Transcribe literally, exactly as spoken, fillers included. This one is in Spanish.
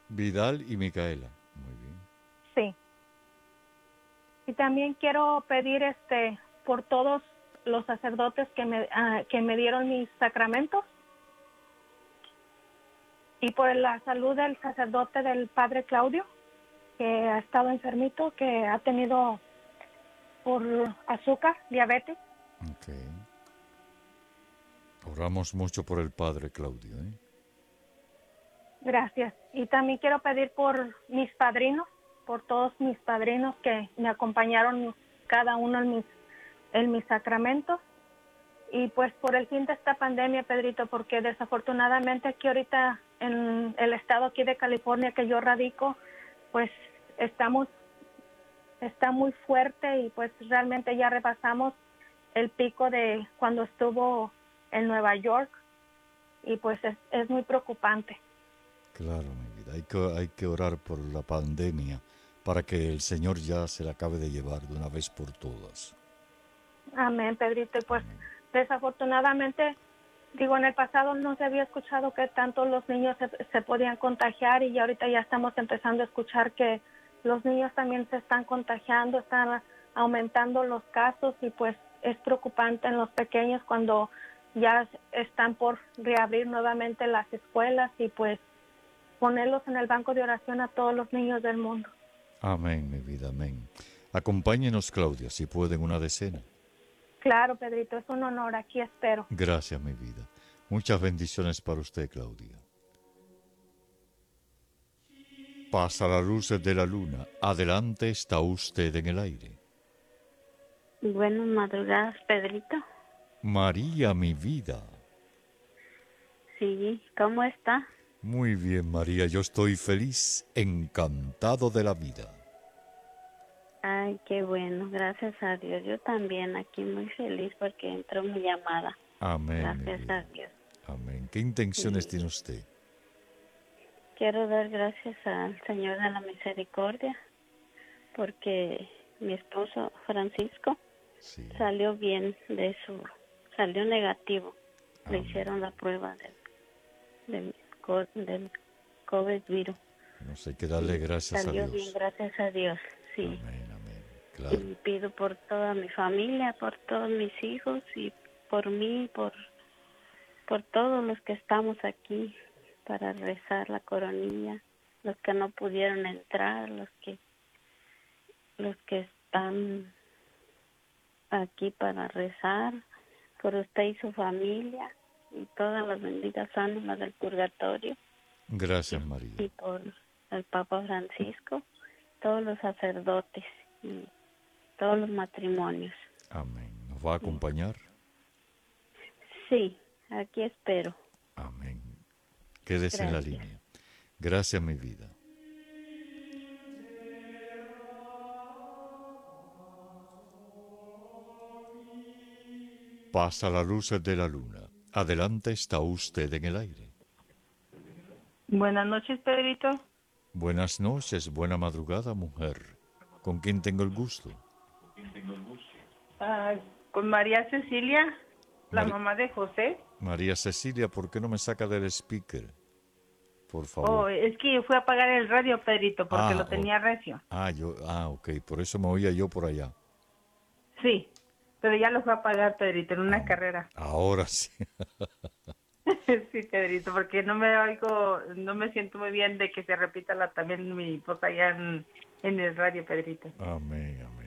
Vidal y Micaela. Muy bien. Sí. Y también quiero pedir este por todos los sacerdotes que me, ah, que me dieron mis sacramentos y por la salud del sacerdote del padre Claudio, que ha estado enfermito, que ha tenido por azúcar, diabetes. Ok. Oramos mucho por el padre Claudio, ¿eh? Gracias. Y también quiero pedir por mis padrinos, por todos mis padrinos que me acompañaron cada uno en mis, en mis sacramentos. Y pues por el fin de esta pandemia, Pedrito, porque desafortunadamente aquí ahorita en el estado aquí de California que yo radico, pues estamos, está muy fuerte y pues realmente ya rebasamos el pico de cuando estuvo en Nueva York y pues es, es muy preocupante. Claro, mi vida. Hay que, hay que orar por la pandemia para que el Señor ya se la acabe de llevar de una vez por todas. Amén, Pedrito. Y pues Amén. desafortunadamente, digo, en el pasado no se había escuchado que tanto los niños se, se podían contagiar y ahorita ya estamos empezando a escuchar que los niños también se están contagiando, están aumentando los casos y pues es preocupante en los pequeños cuando ya están por reabrir nuevamente las escuelas y pues ponerlos en el banco de oración a todos los niños del mundo. Amén, mi vida, amén. Acompáñenos, Claudia, si pueden, una decena. Claro, Pedrito, es un honor, aquí espero. Gracias, mi vida. Muchas bendiciones para usted, Claudia. Pasa la luz de la luna. Adelante está usted en el aire. Buenas madrugadas, Pedrito. María, mi vida. Sí, ¿cómo está? Muy bien, María. Yo estoy feliz, encantado de la vida. Ay, qué bueno, gracias a Dios. Yo también aquí muy feliz porque entró mi llamada. Amén, mi Gracias a vida. Dios. Amén. ¿Qué intenciones Y tiene usted? quiero dar gracias al Señor de la Misericordia porque mi esposo Francisco Sí. salió bien de su, salió negativo. Le Amén. hicieron la prueba del, del, co- del COVID virus. No sé, hay que darle Y gracias a salió bien, Dios. gracias a Dios. Sí. Amén, amén. Y Claro. pido por toda mi familia, por todos mis hijos y por mí, por, por todos los que estamos aquí para rezar la coronilla, los que no pudieron entrar, los que los que están aquí para rezar, por usted y su familia y todas las benditas ánimas del purgatorio Gracias, y María. por el Papa Francisco, todos los sacerdotes y todos los matrimonios. Amén. ¿Nos va a acompañar? Sí, aquí espero. Amén. Quédese en la Gracias. línea. Gracias, mi vida. Pasa la luz de la luna. Adelante está usted en el aire. Buenas noches, Pedrito. Buenas noches, buena madrugada, mujer. ¿Con quién tengo el gusto? Ah, con María Cecilia, la Mari- mamá de José. María Cecilia, ¿por qué no me saca del speaker? Por Oh, favor. es que fui a apagar el radio, Pedrito, porque Ah, lo o- tenía recio. ah, yo, ah, ok, por eso me oía yo por allá. Sí, pero ya lo fui a apagar, Pedrito, en una Ah, carrera. ahora sí. Sí, Pedrito, porque no me oigo, no me siento muy bien de que se repita la, también mi voz allá en, en el radio, Pedrito. Amén, amén.